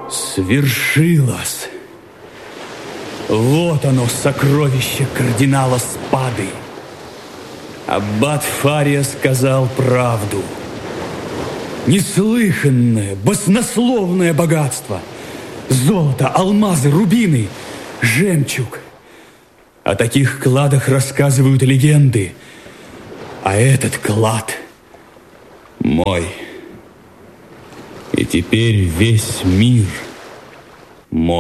Свершилось. Вот оно, сокровище кардинала Спады. Аббат Фария сказал правду. Неслыханное, баснословное богатство. Золото, алмазы, рубины, жемчуг. О таких кладах рассказывают легенды. А этот клад мой. И теперь весь мир мой.